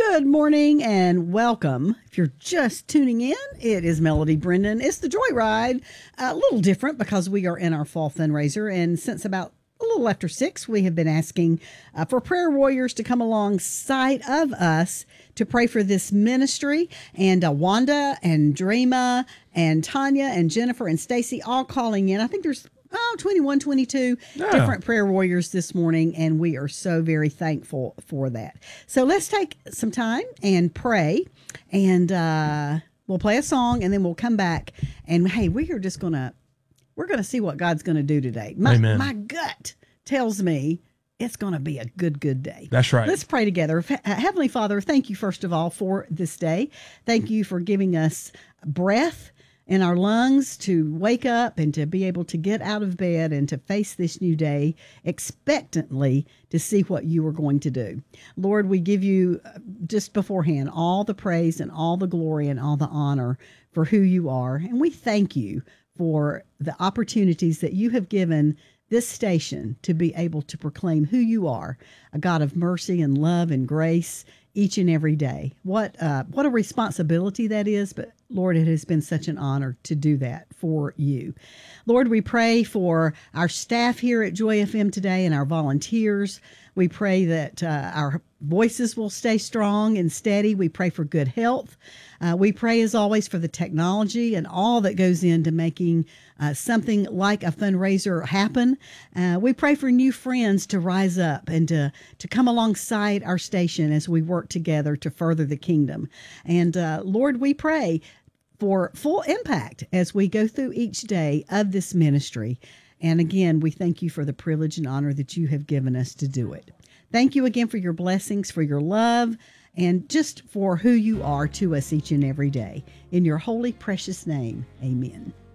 Good morning and welcome. If you're just tuning in, it is Melody Brendan. It's the Joyride. A little different because we are in our fall fundraiser, and since about a little after 6, we have been asking for prayer warriors to come alongside of us to pray for this ministry. And Wanda and Dreama and Tanya and Jennifer and Stacy all calling in. I think there's 21, 22 different prayer warriors this morning, and we are so very thankful for that. So let's take some time and pray, and we'll play a song, and then we'll come back, and hey, we're gonna see what God's gonna do today. Amen. My gut tells me it's going to be a good day. That's right. Let's pray together. Heavenly Father, thank you, first of all, for this day. Thank you for giving us breath in our lungs to wake up and to be able to get out of bed and to face this new day expectantly to see what you are going to do. Lord, we give you just beforehand all the praise and all the glory and all the honor for who you are. And we thank you for the opportunities that you have given this station to be able to proclaim who you are, a God of mercy and love and grace each and every day. What a responsibility that is, but Lord, it has been such an honor to do that for you. Lord, we pray for our staff here at Joy FM today and our volunteers. We pray that our voices will stay strong and steady. We pray for good health. We pray, as always, for the technology and all that goes into making something like a fundraiser happen. We pray for new friends to rise up and to come alongside our station as we work together to further the kingdom. And Lord, we pray for full impact as we go through each day of this ministry. And again, we thank you for the privilege and honor that you have given us to do it. Thank you again for your blessings, for your love, and just for who you are to us each and every day. In your holy, precious name, amen.